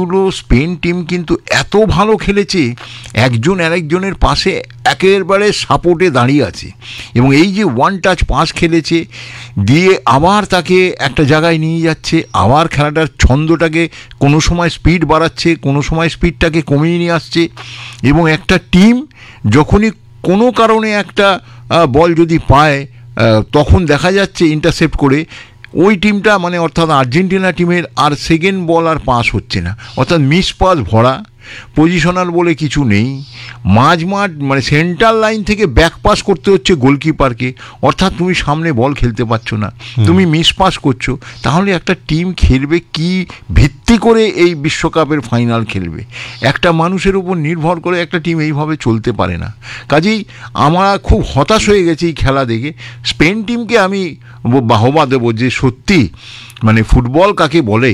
ম্যাচগুলো Spain team কিন্তু এত ভালো খেলেছে, একজন আরেকজনের পাশে একেবারে সাপোর্টে দাঁড়িয়ে আছে, এবং এই যে ওয়ান টাচ পাস খেলেছে দিয়ে আবার তাকে একটা জায়গায় নিয়ে যাচ্ছে, আবার খেলাটার ছন্দটাকে কোনো সময় স্পিড বাড়াচ্ছে, কোনো সময় স্পিডটাকে কমিয়ে নিয়ে আসছে, এবং একটা টিম যখনই কোনো কারণে একটা বল যদি পায় তখন দেখা যাচ্ছে ইন্টারসেপ্ট করে ওই টিমটা, মানে অর্থাৎ আর্জেন্টিনা টিমের আর সেকেন্ড বল আর পাস হচ্ছে না, অর্থাৎ মিস পাস ভরা, পজিশনাল বলে কিছু নেই, মাঝ মাঠ মানে সেন্টার লাইন থেকে ব্যাক পাস করতে হচ্ছে গোলকিপারকে, অর্থাৎ তুমি সামনে বল খেলতে পারছো না, তুমি মিস পাস করছো। তাহলে একটা টিম খেলবে কি ভিত্তি করে এই বিশ্বকাপের ফাইনাল খেলবে? একটা মানুষের উপর নির্ভর করে একটা টিম এইভাবে চলতে পারে না। কাজেই আমরা খুব হতাশ হয়ে গেছি এই খেলা দেখে। স্পেন টিমকে আমি বাহবা দেবো যে সত্যি মানে ফুটবল কাকে বলে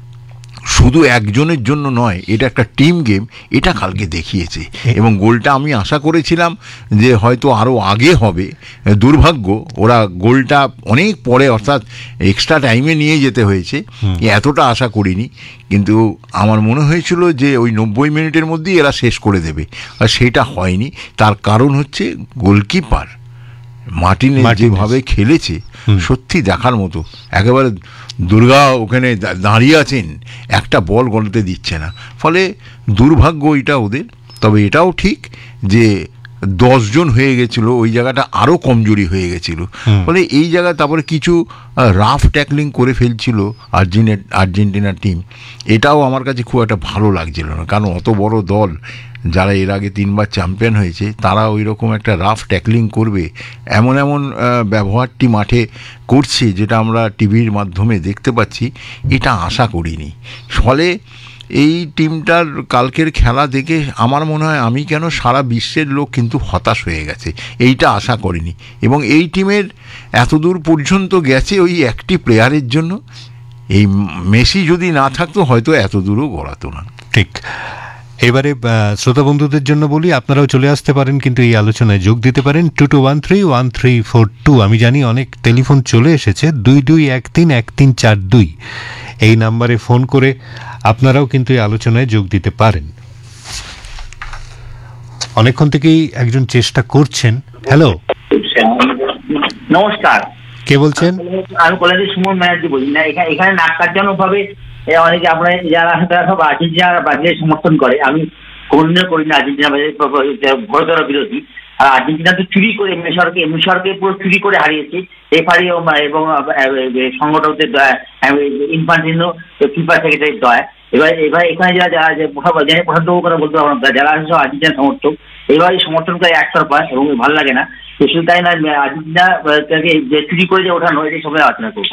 শুধু একজনের জন্য নয়, এটা একটা টিম গেম, এটা কালকে দেখিয়েছে। এবং গোলটা আমি আশা করেছিলাম যে হয়তো আরও আগে হবে, দুর্ভাগ্য ওরা গোলটা অনেক পরে অর্থাৎ এক্সট্রা টাইমে নিয়ে যেতে হয়েছে, এতটা আশা করিনি। কিন্তু আমার মনে হয়েছিল যে ওই 90 মিনিটের মধ্যেই এরা শেষ করে দেবে, আর সেটা হয়নি। তার কারণ হচ্ছে গোলকিপার মার্টিনেজ যেভাবে খেলেছে সত্যি দেখার মতো, একেবারে দুর্গা ওখানে দাঁড়িয়ে আছেন, একটা বল গলতে দিচ্ছে না, ফলে দুর্ভাগ্য এটা ওদের। তবে এটাও ঠিক যে 10 জন হয়ে গেছিল, ওই জায়গাটা আরও কমজোরি হয়ে গেছিল, ফলে এই জায়গায় তারপরে কিছু রাফ ট্যাকলিং করে ফেলছিল আর্জেন্টিনার টিম। এটাও আমার কাছে খুব একটা ভালো লাগছিল না, কারণ অত বড় দল যারা এর আগে 3 বার চ্যাম্পিয়ন হয়েছে তারা ওই রকম একটা রাফ ট্যাকলিং করবে, এমন এমন ব্যবহারটি মাঠে করছে যেটা আমরা টিভির মাধ্যমে দেখতে পাচ্ছি, এটা আশা করিনি। ফলে এই টিমটার কালকের খেলা দেখে আমার মনে হয় আমি কেন সারা বিশ্বের লোক কিন্তু হতাশ হয়ে গেছে, এইটা আশা করিনি। এবং এই টিমের এতদূর পর্যন্ত গেছে ওই একটি প্লেয়ারের জন্য, এই মেসি যদি না থাকতো হয়তো এত দূরও গড়াতো না। ঠিক। এবারে শ্রোতা বন্ধুদের জন্য বলি, আপনারাও চলে আসতে পারেন, কিন্তু এই আলোচনায় যোগ দিতে পারেন 22131342। আমি জানি অনেক টেলিফোন চলে এসেছে, 22131342 এই নাম্বারে ফোন করে আপনারাও কিন্তু এই আলোচনায় যোগ দিতে পারেন। অনেকক্ষণ থেকেই একজন চেষ্টা করছেন। হ্যালো, নমস্কার, কে বলছেন? আমি কলেজের সুমন ব্যানার্জি বলছি। না এখানে নাক কাটানো ভাবে অনেকে আপনার যারা সব আর্জেন্টিনা ব্রাজিলের সমর্থন করে, আমি কোনদিনও করি না আর্জেন্টিনা ঘোরতর বিরোধী। আর আর্জেন্টিনা তো চুরি করে মিশরকে পুরো চুরি করে হারিয়েছে রেফারি এবং সংগঠকদের দয়া, ইনফান্টিনো ফিফা সেক্রেটারির দয়া। এবার এখানে যারা পছন্দ কথা বলতে পারবো না, যারা সব আর্জেন্টিনা সমর্থক, এবার এই সমর্থন করে একতরফা এবং ভালো লাগে না। তো শুধু তাই না, আর্জেন্টিনা চুরি করে যে ওঠানো, এই সবাই আলোচনা করবো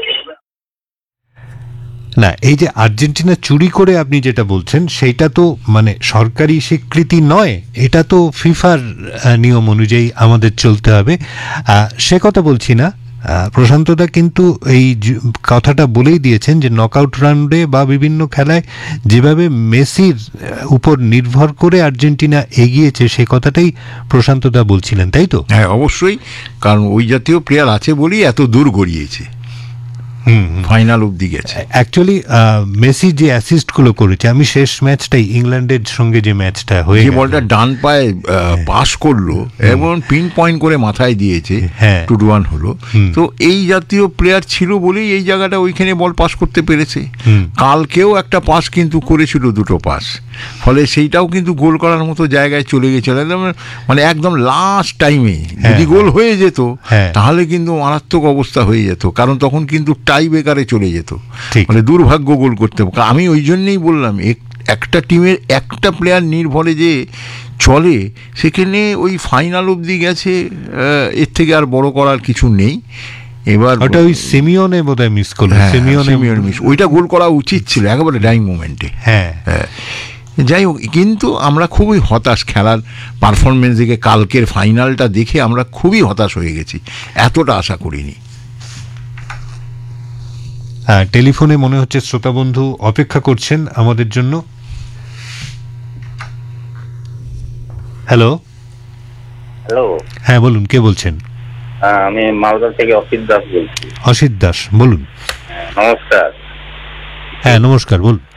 না। এই যে আর্জেন্টিনা চুরি করে আপনি যেটা বলছেন সেইটা তো মানে সরকারি স্বীকৃতি নয়, এটা তো ফিফার নিয়ম অনুযায়ী আমাদের চলতে হবে, সে কথা বলছি না। প্রশান্তদা কিন্তু এই কথাটা বলেই দিয়েছেন যে নকআউট রাউন্ডে বা বিভিন্ন খেলায় যেভাবে মেসির উপর নির্ভর করে আর্জেন্টিনা এগিয়েছে, সে কথাটাই প্রশান্তদা বলছিলেন, তাই তো? হ্যাঁ, অবশ্যই, কারণ ওই জাতীয় প্লেয়ার আছে বলেই এত দূর গড়িয়েছে, ফাইনাল অবধি গেছে। অ্যাকচুয়ালি মেসি যে অ্যাসিস্টগুলো করেছে, আমি শেষ ম্যাচটাই ইংল্যান্ডের সঙ্গে যে ম্যাচটা হয়ে যে বলটা ডান পায়ে পাস করলো এবং পিন পয়েন্ট করে মাথায় দিয়েছে, 2-1 হলো। তো এই জাতীয় প্লেয়ার ছিল বলেই এই জায়গাটা ওইখানে বল পাস করতে পেরেছে। কালকেও একটা পাস কিন্তু করেছিল, 2টো পাস, ফলে সেইটাও কিন্তু গোল করার মতো জায়গায় চলে গেছিল, মানে একদম লাস্ট টাইমে। যদি গোল হয়ে যেত তাহলে কিন্তু মারাত্মক অবস্থা হয়ে যেত, কারণ তখন কিন্তু টাই ব্রেকারে চলে যেত, মানে দুর্ভাগ্য গোল করতে। আমি ওই জন্যই বললাম একটা টিমের একটা প্লেয়ার নির্ভরে যে চলে, সেখানে ওই ফাইনাল অবধি গেছে, এর থেকে আর বড় করার কিছু নেই। এবার ওটা ওই সিমিওনে বোধহয় মিস করলো, সিমিওনে মিস, ওইটা গোল করা উচিত ছিল একেবারে ডাইং মোমেন্টে। হ্যাঁ, যাই হোক, কিন্তু আমরা খুবই হতাশ খেলার পারফরমেন্স দেখে, কালকের ফাইনালটা দেখে আমরা খুবই হতাশ হয়ে গেছি, এতটা আশা করিনি। টেলিফোনে মনে হচ্ছে শ্রোতা বন্ধু অপেক্ষা করছেন আমাদের জন্য। হ্যালো, হ্যাঁ বলুন, কে বলছেন? আমি মালদা থেকে অসিত দাস বলছি। অসিত দাস, বলুন। নমস্কার। হ্যাঁ নমস্কার, বলুন।